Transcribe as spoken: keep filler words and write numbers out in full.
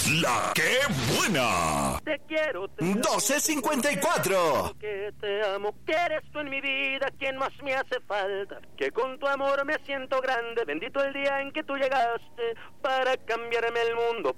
La que buena. Te quiero, te amo, doce cincuenta y cuatro. que te amo, que eres tú en mi vida quien más me hace falta, que con tu amor me siento grande, bendito el día en que tú llegaste para cambiarme el mundo.